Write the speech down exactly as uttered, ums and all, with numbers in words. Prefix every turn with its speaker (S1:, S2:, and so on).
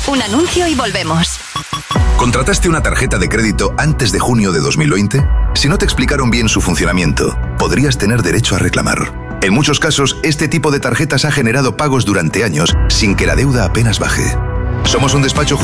S1: Un anuncio y volvemos.
S2: ¿Contrataste una tarjeta de crédito antes de junio de dos mil veinte? Si no te explicaron bien su funcionamiento, podrías tener derecho a reclamar. En muchos casos, este tipo de tarjetas ha generado pagos durante años sin que la deuda apenas baje. Somos un despacho